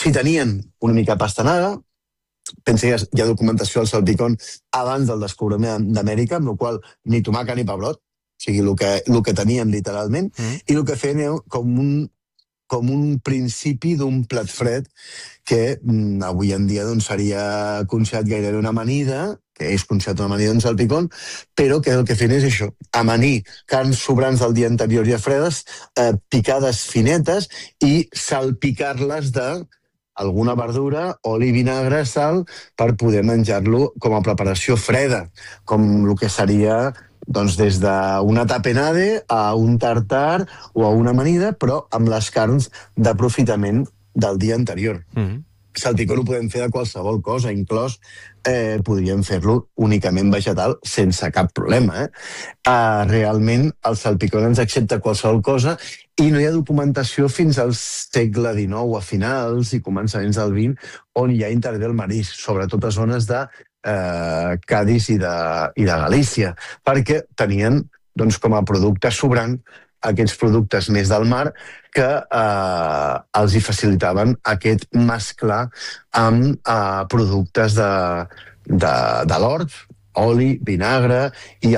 Si tenien una mica de pastanaga, pensa que hi ha documentació al salpicón abans del descobriment d'Amèrica, amb la qual ni tomaca ni pebrot, o sigui, el que tenien literalment, i el que feien era com un principi d'un plat fred que avui en dia doncs, seria considerat gairebé una amanida, que és considerat una amanida d'un salpicón, però que el que feien és això, amanir carns sobrants del dia anterior ja fredes, picades finetes i salpicar-les de alguna verdura, oli, vinagre, sal, per poder menjar-lo com a preparació freda, com el que seria doncs, des d'una tapenade a un tartar o a una amanida, però amb les carns d'aprofitament del dia anterior. Salpicón ho podem fer de qualsevol cosa, inclòs podríem fer-lo únicament vegetal sense cap problema. Realment el salpicón ens accepta qualsevol cosa i no hi ha documentació fins al segle XIX, a finals i començaments del XX, on ja intervé el marisc, sobretot a zones de Cádiz i de Galícia, perquè tenien doncs, com a producte sobrant aquests productes més del mar que els hi facilitaven aquest mesclar amb productes de l'hort, oli, vinagre i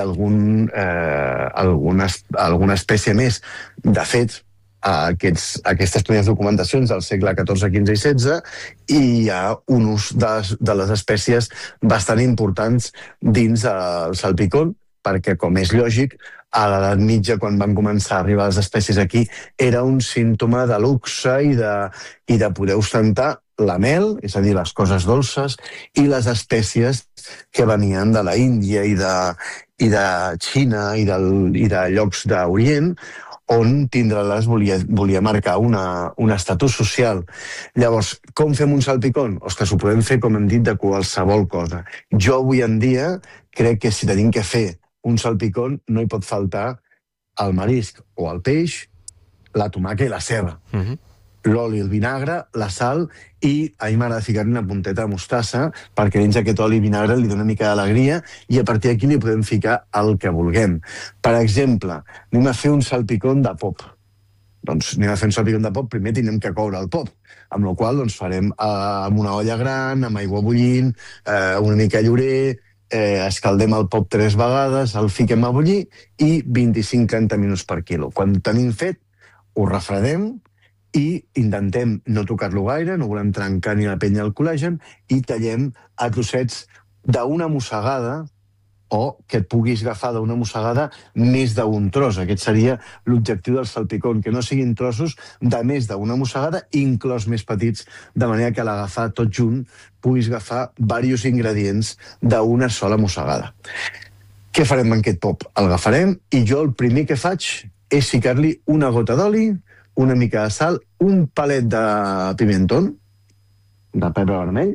alguna espècie més. De fet, aquestes primeres documentacions del segle XIV, XV i XVI i hi ha un ús de les espècies bastant importants dins el salpicón, perquè, com és lògic, a l'edat mitja, quan van començar a arribar les espècies aquí, era un símptoma de luxe i de poder ostentar la mel, és a dir, les coses dolces, i les espècies que venien de la Índia i de Xina i de llocs d'Orient, on tindre-les volia marcar un estatus social. Llavors, com fem un salpicón? Ostres, ho podem fer, com hem dit, de qualsevol cosa. Jo avui en dia crec que si tenim que fer un salpicón no hi pot faltar el marisc o el peix, la tomaca i la ceba. L'oli, el vinagre, la sal i a mi m'agrada ficar-li una punteta de mostassa perquè dins aquest oli i vinagre li dona una mica d'alegria i a partir d'aquí li podem ficar el que vulguem. Per exemple, anem a fer un salpicón de pop. Doncs anem a fer un salpicón de pop, primer tindrem que coure el pop, amb la qual cosa farem amb una olla gran, amb aigua bullint, una mica llorer, escaldem el pop 3 vegades, el fiquem a bullir i 25-30 minuts per quilo. Quan ho tenim fet, ho refredem i intentem no tocar-lo gaire, no volem trencar ni la pell ni el col·làgen, i tallem a trossets d'una mossegada o que et puguis agafar d'una mossegada més d'un tros. Aquest seria l'objectiu del salpicón, que no siguin trossos de més d'una mossegada, inclòs més petits, de manera que a l'agafar tot junt puguis agafar diversos ingredients d'una sola mossegada. Què farem amb aquest pop? El agafarem i jo el primer que faig és ficar-li una gota d'oli, una mica de sal, un palet de pimentón, de pebre vermell,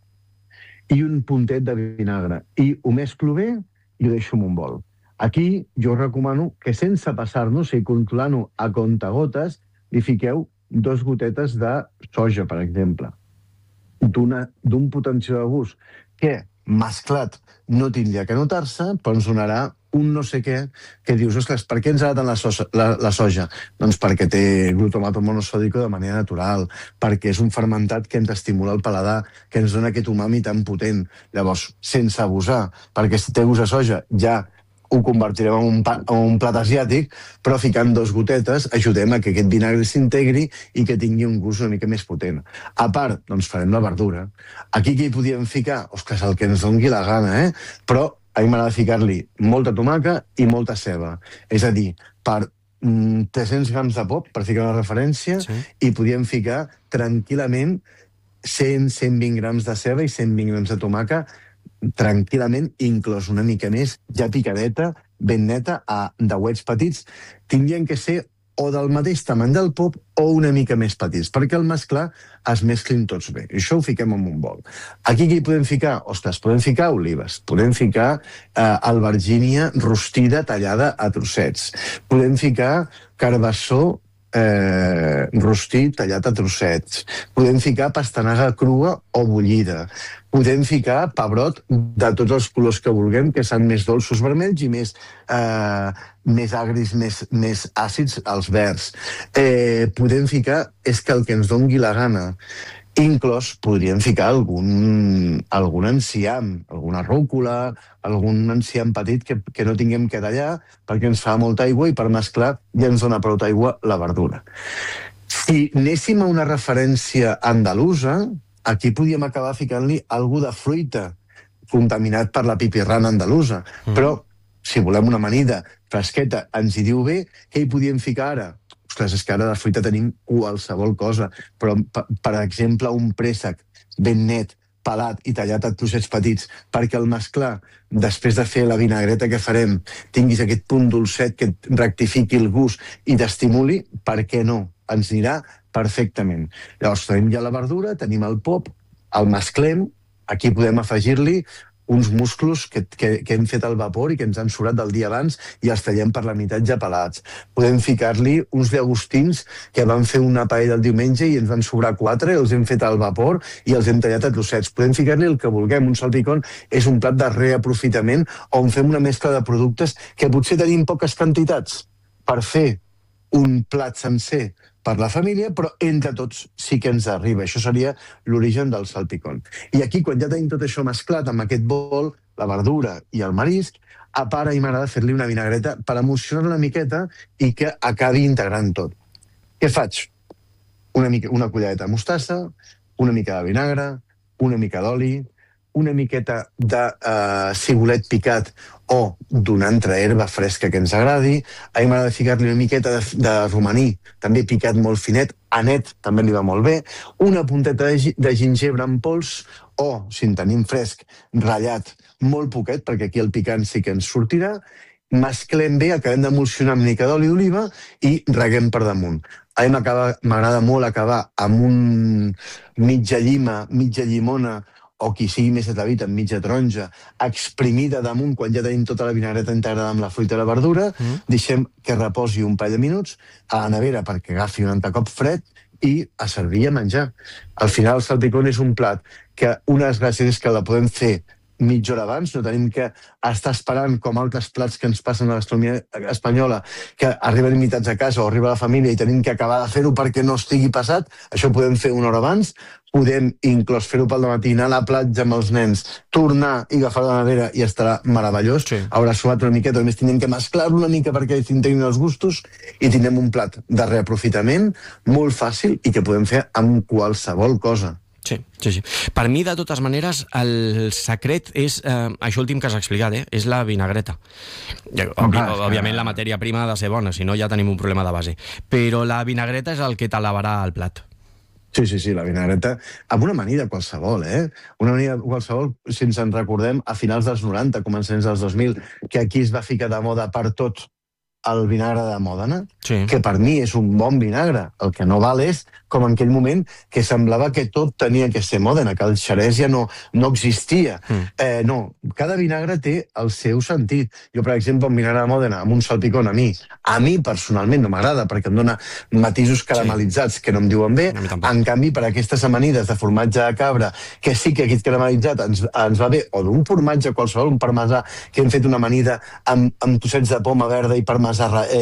i un puntet de vinagre. I ho mesclo bé i ho deixo en un bol. Aquí jo recomano que sense passar-nos i controlant-ho a comptagotes, li fiqueu 2 gotetes de soja, per exemple, d'un potenciador de gust que, mesclat, no tindria que notar-se, però ens donarà un no sé què, que dius, ostres, per què ens agrada tant la soja? Doncs perquè té glutamato monosòdico de manera natural, perquè és un fermentat que ens estimula el paladar, que ens dona aquest umami tan potent. Llavors, sense abusar, perquè si té gust de soja ja ho convertirem en un plat asiàtic, però ficant 2 gotetes ajudem a que aquest vinagre s'integri i que tingui un gust una mica més potent. A part, doncs farem la verdura. Aquí què hi podíem ficar? Ostres, el que ens doni la gana, però a mi m'agrada ficar-li molta tomaca i molta ceba. És a dir, per 300 grams de pop, per ficar una referència, i podíem ficar tranquil·lament 100-120 grams de ceba i 120 grams de tomaca, tranquil·lament, inclòs una mica més, ja picadeta, ben neta, a dauets petits. Tindrien que ser o del mateix tamany del pop o una mica més petits, perquè al mesclar es mesclin tots bé. I això ho fiquem en un bol. Aquí què hi podem ficar? Ostres, podem ficar olives, podem ficar albergínia rostida tallada a trossets, podem ficar carbassó rostit tallat a trossets, podem ficar pastanaga crua o bullida, podem ficar pebrot de tots els colors que vulguem, que són més dolços vermells i més agris, més àcids, els verds. Podem ficar, és que el que ens doni la gana. Inclòs podríem ficar algun enciam, alguna rúcula, algun enciam petit que no tinguem que tallar perquè ens fa molta aigua i per mesclar ja ens dona prou aigua la verdura. Si anéssim a una referència andalusa, aquí podíem acabar ficant-li alguna de fruita contaminat per la pipirrana andalusa. Però, si volem una amanida fresqueta, ens hi diu bé, què hi podíem ficar ara? Ostres, és que ara de fruita tenim qualsevol cosa, però, per exemple, un préssec ben net, pelat i tallat a trossets petits, perquè al mesclar, després de fer la vinagreta que farem, tinguis aquest punt dolcet que et rectifiqui el gust i t'estimuli, per què no? Ens anirà perfectament. Llavors, tenim ja la verdura, tenim el pop, el mesclem, aquí podem afegir-li uns musclos que hem fet al vapor i que ens han sobrat del dia abans i els tallem per la meitat ja pelats. Podem ficar-li uns llagostins que vam fer una paella el diumenge i ens van sobrar 4, els hem fet al vapor i els hem tallat a trossets. Podem ficar-li el que vulguem. Un salpicón és un plat de reaprofitament on fem una mescla de productes que potser tenim poques quantitats per fer un plat sencer per la família, però entre tots sí que ens arriba. Això seria l'origen del salpicón. I aquí, quan ja tenim tot això mesclat amb aquest bol, la verdura i el marisc, a pare i m'agrada fer-li una vinagreta per emocionar una miqueta i que acabi integrant tot. Què faig? Una cullereta de mostassa, una mica de vinagre, una mica d'oli, una miqueta de cibulet picat o d'una altra herba fresca que ens agradi. A mi m'agrada ficar-li una miqueta de romaní, també picat molt finet, anet també li va molt bé, una punteta de gingebre en pols o, si en tenim fresc, ratllat molt poquet, perquè aquí el picant sí que ens sortirà, mesclem bé, acabem d'emulsionar amb una mica d'oli d'oliva i reguem per damunt. A mi m'agrada molt acabar amb un mitja llima, mitja llimona, o qui sigui més atrevit amb mitja taronja, exprimida damunt quan ja tenim tota la vinagreta integrada amb la fruita i la verdura, deixem que reposi un parell de minuts a la nevera perquè agafi un entrecot fred i a servir i a menjar. Al final el salpicón és un plat que una de les gràcies és que la podem fer mitja hora abans, no tenim que estar esperant com altres plats que ens passen a l'astronomia espanyola, que arriben invitats a casa o arriba la família i tenim que acabar de fer-ho perquè no estigui passat. Això ho podem fer una hora abans, podem inclús fer-ho pel matí, anar a la platja amb els nens, tornar i agafar la nevera i estarà meravellós. Sí. Haurà suat una miqueta, només tindrem que mesclar-ho una mica perquè s'integrin els gustos i tindrem un plat de reaprofitament molt fàcil i que podem fer amb qualsevol cosa. Sí. Per mi, de totes maneres, el secret és això últim que has explicat, és la vinagreta. Òbviament la matèria prima ha de ser bona, si no ja tenim un problema de base. Però la vinagreta és el que t'elevarà el plat. Sí, la vinagreta, amb una amanida qualsevol, Una amanida qualsevol, si ens en recordem, a finals dels 90, començaments dels 2000, que aquí es va ficar de moda per tot el vinagre de Mòdena, que per mi és un bon vinagre. El que no val és, com en aquell moment, que semblava que tot tenia que ser Mòdena, que el Xerès ja no existia. No, cada vinagre té el seu sentit. Jo, per exemple, un vinagre de Mòdena amb un salpicón, a mi personalment no m'agrada, perquè em dona matisos caramelitzats que no em diuen bé. En canvi, per aquestes amanides de formatge de cabra, que sí que aquest caramelitzat ens va bé, o d'un formatge qualsevol, un parmesà, que hem fet una amanida amb trossets de poma verda i parmesà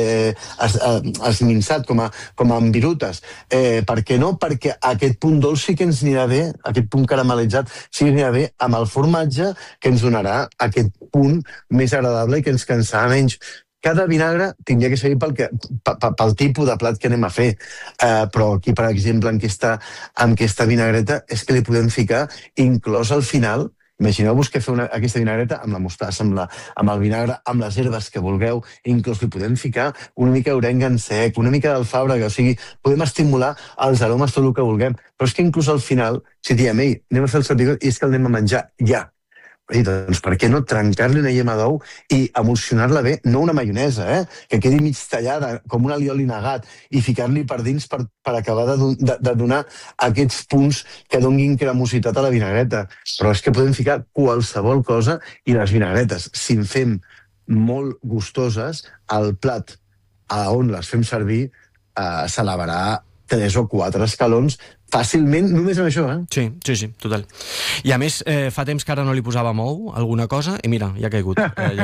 esminçat com a virutes. Per què no? Perquè aquest punt dolç sí que ens anirà bé, aquest punt caramelitzat sí que anirà bé amb el formatge, que ens donarà aquest punt més agradable i que ens cansarà menys. Cada vinagre tindria que servir pel tipus de plat que anem a fer. Però aquí, per exemple, amb aquesta vinagreta és que li podem ficar, inclòs al final. Imagineu-vos que fer aquesta vinagreta amb la mostassa, amb el vinagre, amb les herbes que vulgueu, inclús li podem ficar una mica d'orenga en sec, una mica d'alfàbrega, o sigui, podem estimular els aromes tot el que vulguem. Però és que inclús al final, si diem, anem a fer el salpicó i és que el anem a menjar ja. Doncs per què no trencar-li una llema d'ou i emulsionar-la bé, no una maionesa, que quedi mig tallada com un alioli negat i ficar-li per dins per acabar de donar aquests punts que donguin cremositat a la vinagreta. Però és que podem ficar qualsevol cosa i les vinagretes, si en fem molt gustoses, el plat on les fem servir s'elevarà 3 o 4 escalons fàcilment, només amb això, Sí, total. I a més, fa temps que ara no li posàvem ou, alguna cosa, i mira, ja ha caigut.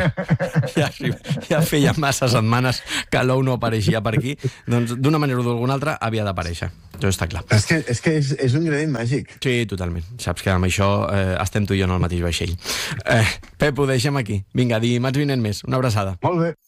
Ja feia massa setmanes que l'ou no apareixia per aquí, doncs d'una manera o d'alguna altra havia d'aparèixer. Això està clar. És que és un ingredient màgic. Sí, totalment. Saps que amb això estem tu i jo en el mateix vaixell. Pep, ho deixem aquí. Vinga, dimarts vinent més. Una abraçada. Molt bé.